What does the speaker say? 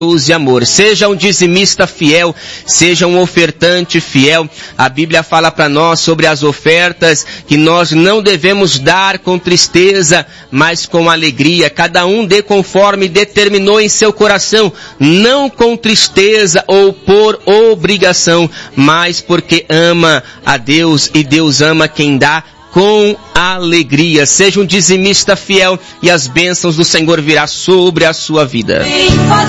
de amor. Seja um dizimista fiel, seja um ofertante fiel. A Bíblia fala para nós sobre as ofertas que nós não devemos dar com tristeza, mas com alegria. Cada um dê conforme determinou em seu coração, não com tristeza ou por obrigação, mas porque ama a Deus e Deus ama quem dá com alegria. Seja um dizimista fiel e as bênçãos do Senhor virá sobre a sua vida.